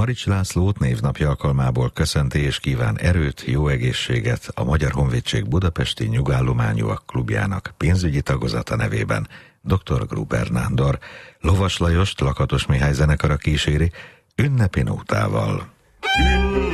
Marics Lászlót névnapja alkalmából köszönti és kíván erőt, jó egészséget a Magyar Honvédség Budapesti Nyugállományúak klubjának pénzügyi tagozata nevében dr. Gruber Nándor. Lovas Lajost Lakatos Mihály zenekara kíséri ünnepi nótával.